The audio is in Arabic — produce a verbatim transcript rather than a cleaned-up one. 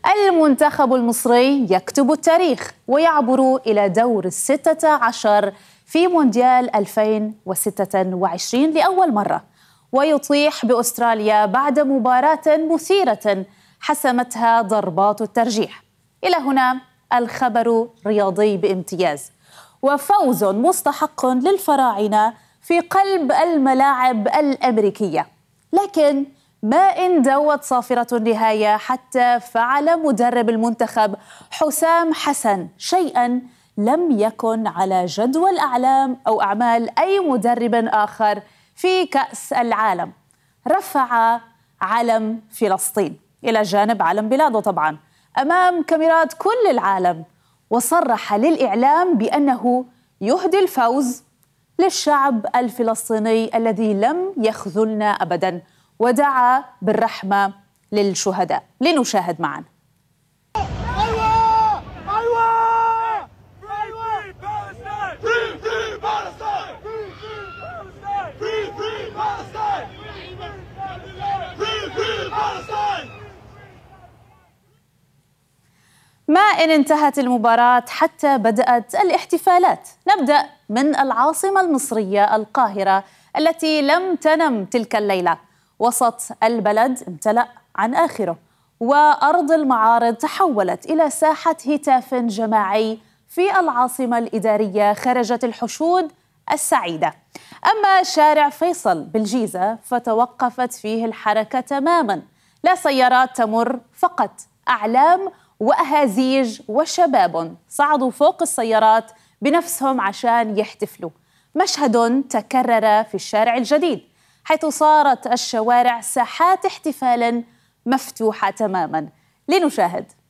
المنتخب المصري يكتب التاريخ ويعبر إلى دور الستة عشر في مونديال ألفين وستة وعشرين لأول مرة، ويطيح بأستراليا بعد مباراة مثيرة حسمتها ضربات الترجيح. إلى هنا الخبر رياضي بامتياز، وفوز مستحق للفراعنة في قلب الملاعب الأمريكية. لكن ما إن دوت صافرة النهاية حتى فعل مدرب المنتخب حسام حسن شيئاً لم يكن على جدول أعلام أو أعمال أي مدرب آخر في كأس العالم. رفع علم فلسطين إلى جانب علم بلاده طبعاً أمام كاميرات كل العالم، وصرح للإعلام بأنه يهدي الفوز للشعب الفلسطيني الذي لم يخذلنا أبداً، ودعا بالرحمة للشهداء. لنشاهد معا. ما إن انتهت المباراة حتى بدأت الاحتفالات. نبدأ من العاصمة المصرية القاهرة التي لم تنم تلك الليلة. وسط البلد امتلأ عن آخره، وأرض المعارض تحولت إلى ساحة هتاف جماعي في العاصمة الإدارية. خرجت الحشود السعيدة. أما شارع فيصل بالجيزة فتوقفت فيه الحركة تماما، لا سيارات تمر، فقط أعلام وأهازيج وشباب صعدوا فوق السيارات بنفسهم عشان يحتفلوا. مشهد تكرر في الشارع الجديد، حيث صارت الشوارع ساحات احتفال مفتوحة تماما. لنشاهد.